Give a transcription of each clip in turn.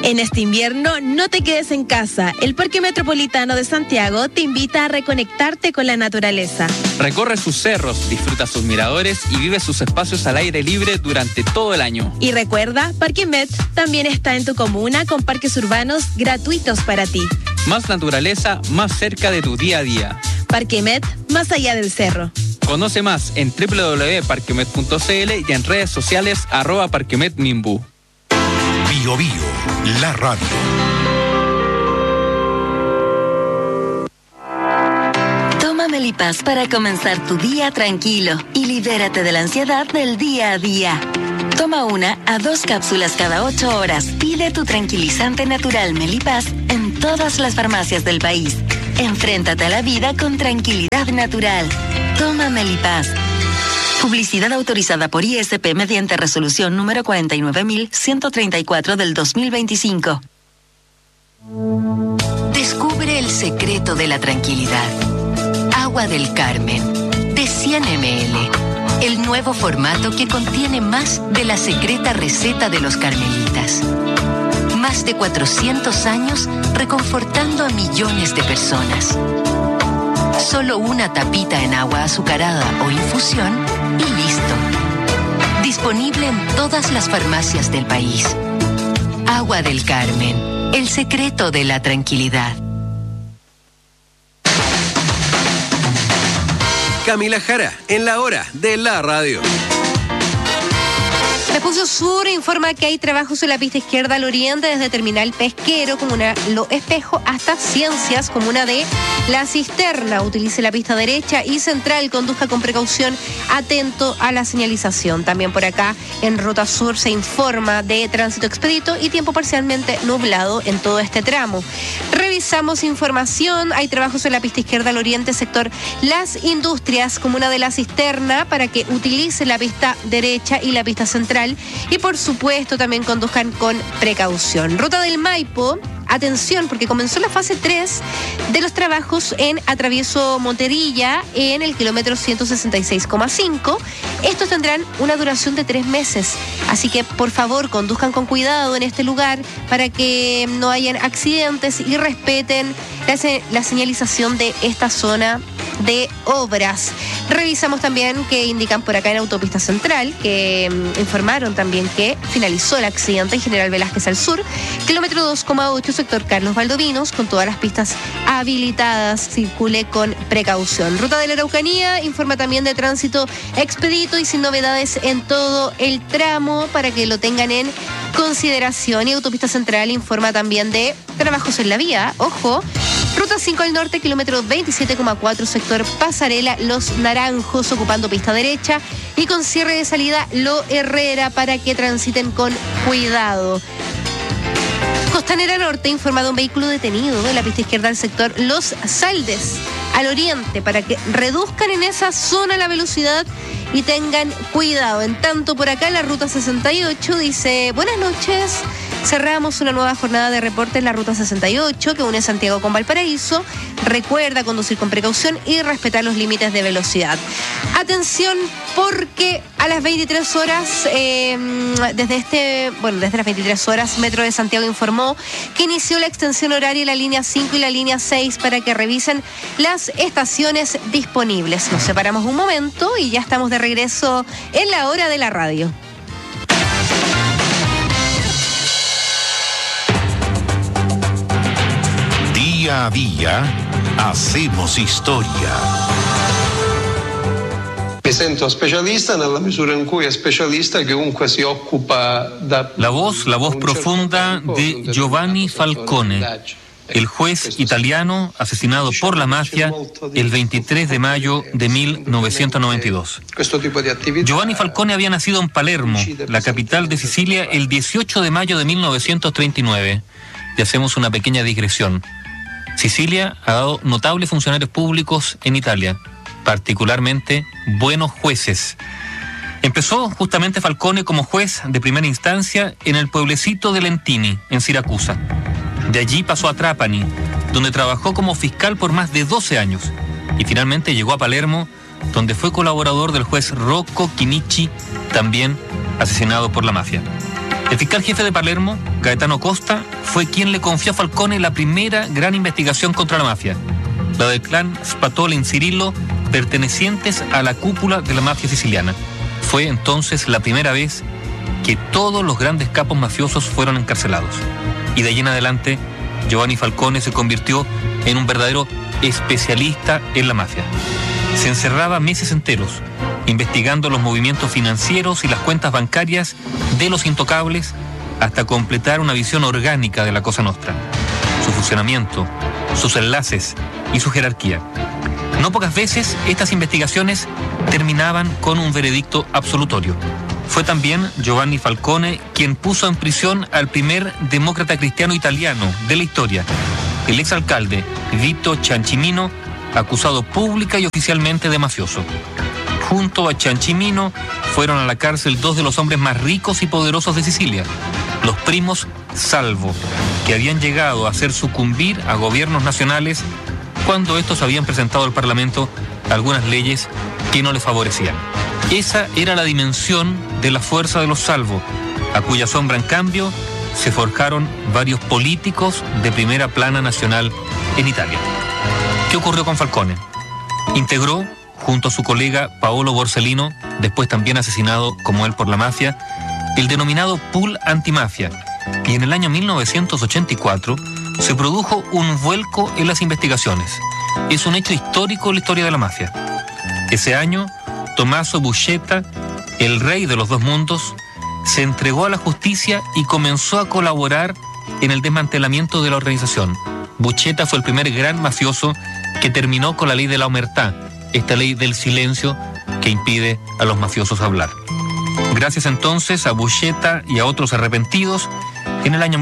En este invierno, no te quedes en casa. El Parque Metropolitano de Santiago te invita a reconectarte con la naturaleza. Recorre sus cerros, disfruta sus miradores y vive sus espacios al aire libre durante todo el año. Y recuerda, Parque Met también está en tu comuna con parques urbanos gratuitos para ti. Más naturaleza, más cerca de tu día a día. Parque Met, más allá del cerro. Conoce más en www.parquemet.cl y en redes sociales @parquemetminbu. Bio Bio, la radio. Toma Melipaz para comenzar tu día tranquilo y libérate de la ansiedad del día a día. Toma 1 a 2 cápsulas cada 8 horas. Pide tu tranquilizante natural Melipaz en todas las farmacias del país. Enfréntate a la vida con tranquilidad natural. Toma Melipaz. Publicidad autorizada por ISP mediante resolución número 49.134 del 2025. Descubre el secreto de la tranquilidad. Agua del Carmen, de 100 ml. El nuevo formato que contiene más de la secreta receta de los carmelitas. Más de 400 años reconfortando a millones de personas. Solo una tapita en agua azucarada o infusión y listo. Disponible en todas las farmacias del país. Agua del Carmen, el secreto de la tranquilidad. Camila Jara, en la hora de la radio. Vespucio Sur informa que hay trabajos en la pista izquierda al oriente desde Terminal Pesquero, comuna Lo Espejo, hasta Ciencias, comuna de La Cisterna. Utilice la pista derecha y central, conduzca con precaución, atento a la señalización. También por acá en Ruta Sur se informa de tránsito expedito y tiempo parcialmente nublado en todo este tramo. Revisamos información, hay trabajos en la pista izquierda al oriente, sector Las Industrias, comuna de La Cisterna, para que utilice la pista derecha y la pista central. Y por supuesto también conduzcan con precaución. Ruta del Maipo, atención porque comenzó la fase 3 de los trabajos en Atravieso Monterilla en el kilómetro 166,5. Estos tendrán una duración de 3 meses, así que por favor conduzcan con cuidado en este lugar para que no hayan accidentes y respeten la señalización de esta zona de obras. Revisamos también que indican por acá en Autopista Central, que informaron también que finalizó el accidente en General Velázquez al sur, kilómetro 2,8, sector Carlos Valdovinos, con todas las pistas habilitadas, circule con precaución. Ruta de la Araucanía informa también de tránsito expedito y sin novedades en todo el tramo para que lo tengan en consideración. Y Autopista Central informa también de trabajos en la vía, ojo. Ruta 5 al norte, kilómetro 27,4, sector Pasarela Los Naranjos, ocupando pista derecha y con cierre de salida Lo Herrera para que transiten con cuidado. Costanera Norte informa de un vehículo detenido en la pista izquierda del sector Los Saldes, al oriente, para que reduzcan en esa zona la velocidad y tengan cuidado. En tanto, por acá en la Ruta 68 dice: buenas noches. Cerramos una nueva jornada de reporte en la Ruta 68 que une Santiago con Valparaíso. Recuerda conducir con precaución y respetar los límites de velocidad. Atención porque a las 23 horas, desde las 23 horas, Metro de Santiago informó que inició la extensión horaria de la línea 5 y la línea 6 para que revisen las estaciones disponibles. Nos separamos un momento y ya estamos de regreso en la hora de la radio. Día a día, hacemos historia. Mi sento specialista nella misura in cui è specialista chiunque si occupa da... La voz profunda de Giovanni Falcone, el juez italiano asesinado por la mafia el 23 de mayo de 1992. Giovanni Falcone había nacido en Palermo, la capital de Sicilia, el 18 de mayo de 1939. Y hacemos una pequeña digresión. Sicilia ha dado notables funcionarios públicos en Italia, particularmente buenos jueces. Empezó justamente Falcone como juez de primera instancia en el pueblecito de Lentini, en Siracusa. De allí pasó a Trapani, donde trabajó como fiscal por más de 12 años. Y finalmente llegó a Palermo, donde fue colaborador del juez Rocco Chinichi, también asesinado por la mafia. El fiscal jefe de Palermo, Gaetano Costa, fue quien le confió a Falcone la primera gran investigación contra la mafia, la del clan Spatola y Cirillo, pertenecientes a la cúpula de la mafia siciliana. Fue entonces la primera vez que todos los grandes capos mafiosos fueron encarcelados. Y de allí en adelante, Giovanni Falcone se convirtió en un verdadero especialista en la mafia. Se encerraba meses enteros investigando los movimientos financieros y las cuentas bancarias de los intocables hasta completar una visión orgánica de la Cosa Nostra, su funcionamiento, sus enlaces y su jerarquía. No pocas veces estas investigaciones terminaban con un veredicto absolutorio. Fue también Giovanni Falcone quien puso en prisión al primer demócrata cristiano italiano de la historia, el exalcalde Vito Ciancimino, acusado pública y oficialmente de mafioso. Junto a Ciancimino fueron a la cárcel dos de los hombres más ricos y poderosos de Sicilia, los primos Salvo, que habían llegado a hacer sucumbir a gobiernos nacionales cuando estos habían presentado al Parlamento algunas leyes que no les favorecían. Esa era la dimensión de la fuerza de los Salvo, a cuya sombra, en cambio, se forjaron varios políticos de primera plana nacional en Italia. ¿Qué ocurrió con Falcone? Integró, junto a su colega Paolo Borsellino, después también asesinado como él por la mafia, el denominado pool antimafia, y en el año 1984 se produjo un vuelco en las investigaciones. Es un hecho histórico en la historia de la mafia. Ese año, Tommaso Buscetta, el rey de los dos mundos, se entregó a la justicia y comenzó a colaborar en el desmantelamiento de la organización. Buscetta fue el primer gran mafioso que terminó con la ley de la omertá, esta ley del silencio que impide a los mafiosos hablar. Gracias entonces a Buscetta y a otros arrepentidos, en el año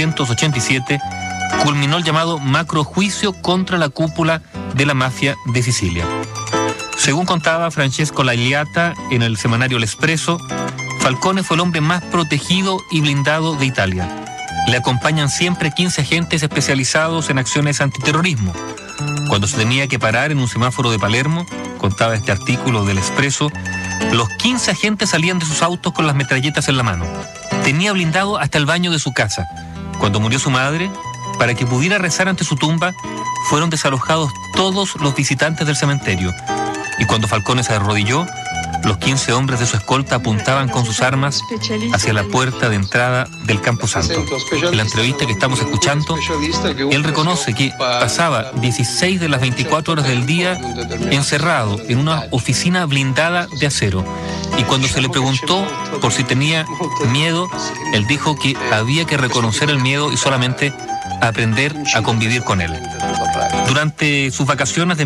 1987 culminó el llamado macrojuicio contra la cúpula de la mafia de Sicilia. Según contaba Francesco Lagliata en el semanario L'Espresso, Falcone fue el hombre más protegido y blindado de Italia. Le acompañan siempre 15 agentes especializados en acciones antiterrorismo. Cuando se tenía que parar en un semáforo de Palermo, contaba este artículo del Expreso, los 15 agentes salían de sus autos con las metralletas en la mano. Tenía blindado hasta el baño de su casa. Cuando murió su madre, para que pudiera rezar ante su tumba, fueron desalojados todos los visitantes del cementerio. Y cuando Falcone se arrodilló, los 15 hombres de su escolta apuntaban con sus armas hacia la puerta de entrada del Camposanto. En la entrevista que estamos escuchando, él reconoce que pasaba 16 de las 24 horas del día encerrado en una oficina blindada de acero. Y cuando se le preguntó por si tenía miedo, él dijo que había que reconocer el miedo y solamente aprender a convivir con él. Durante sus vacaciones de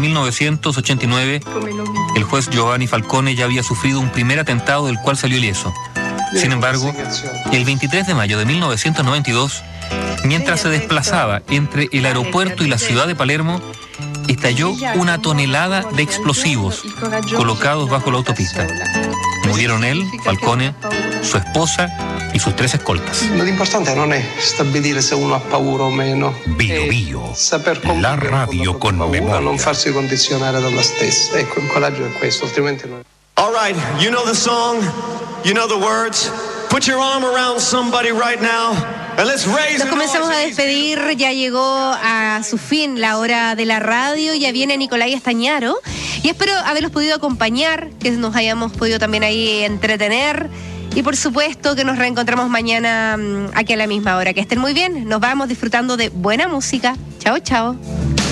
1989, el juez Giovanni Falcone ya había sufrido un primer atentado del cual salió ileso. Sin embargo, el 23 de mayo de 1992, mientras se desplazaba entre el aeropuerto y la ciudad de Palermo, estalló una tonelada de explosivos colocados bajo la autopista. Murieron él, Falcone, su esposa y sus 3 escoltas. Lo importante non è stabilire se uno ha paura o meno. Bio Bio, saper la radio con memoria. Non farsi condizionare dalla stessa. Ecco, il coraggio è questo, altrimenti non. All right, you know the song, you know the words. Put your arm around somebody right now. Nos comenzamos a despedir, ya llegó a su fin la hora de la radio, ya viene Nicolai Estañaro y espero haberlos podido acompañar, que nos hayamos podido también ahí entretener y por supuesto que nos reencontramos mañana aquí a la misma hora. Que estén muy bien, nos vamos disfrutando de buena música. Chao, chao.